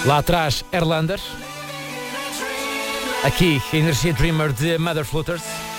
Lá atrás, Erlander. Aqui, a energia Dreamer de Mother Floaters.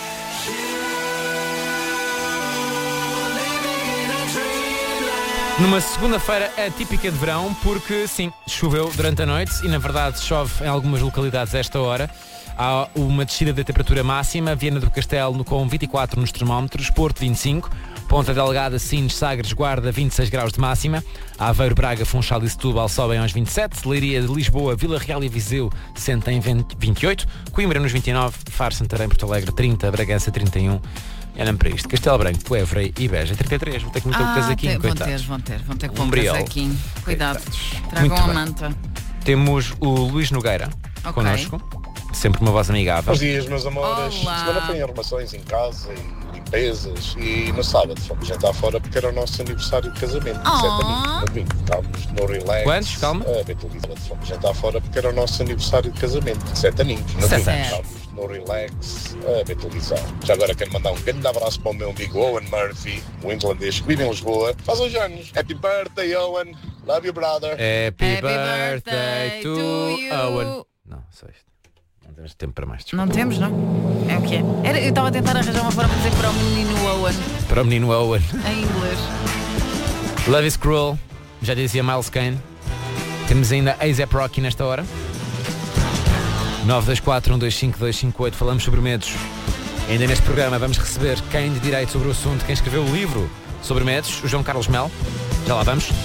Numa segunda-feira atípica de verão, porque sim, choveu durante a noite e na verdade chove em algumas localidades a esta hora. Há uma descida da temperatura máxima, Viana do Castelo com 24 nos termómetros, Porto 25, Ponta Delgada, Sines, Sagres, Guarda 26 graus de máxima, Aveiro, Braga, Funchal e Setúbal sobem aos 27, Leiria, Lisboa, Vila Real e Viseu sentem 28, Coimbra nos 29, Faro, Santarém, Porto Alegre 30, Bragança 31. Olhem para isto, Castelo Branco, Évora e Beja 33, vou ter que meter um casaquinho, coitados. Vão ter que pôr um casaquinho. Cuidado, tragam Muito a bem. manta. Temos o Luís Nogueira connosco, sempre uma voz amigável. Bons dias, meus amores. Olá. Semana foi em arrumações em casa e limpezas e no sábado fomos jantar fora porque era o nosso aniversário de casamento. 7 aninhos. No domingo estávamos no relax. Quantos? Calma. Fomos jantar fora porque era o nosso aniversário de casamento. 7 aninhos. No domingo Certo. estávamos no relax a ver televisão. Já agora quero mandar um grande abraço para o meu amigo Owen Murphy, o irlandês que vive em Lisboa. Faz hoje anos. Happy birthday, Owen. Love you, brother. Happy birthday to Owen. Não, só isto. Não temos tempo para mais. Não temos, não? É o que é. Eu estava a tentar arranjar uma forma de dizer para o menino Owen, Para o menino Owen. em inglês. Love is Cruel, já dizia Miles Kane. Temos ainda A$AP Rocky nesta hora. 924-125-258. Falamos sobre medos. Ainda neste programa vamos receber quem de direito sobre o assunto, quem escreveu o livro sobre medos, o João Carlos Mel. Já lá vamos.